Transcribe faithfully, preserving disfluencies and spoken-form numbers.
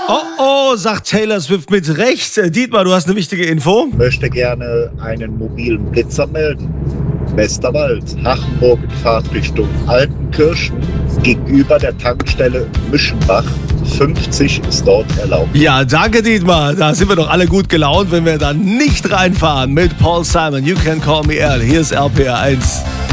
Oh, oh, sagt Taylor Swift mit Recht. Äh, Dietmar, du hast eine wichtige Info. Möchte gerne einen mobilen Blitzer melden. Westerwald, Hachenburg in Fahrtrichtung Altenkirchen, gegenüber der Tankstelle Mischenbach. fünfzig ist dort erlaubt. Ja, danke Dietmar. Da sind wir doch alle gut gelaunt, wenn wir dann nicht reinfahren mit Paul Simon. You can call me Al. Hier ist R P R eins.